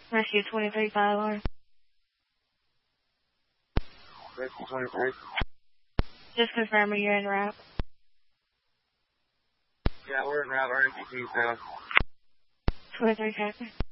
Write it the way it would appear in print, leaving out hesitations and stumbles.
Rescue 23 5 alarm. Rescue 23. Just confirming you're en route. Yeah, we're en route. Our MPT's down. 23 copy.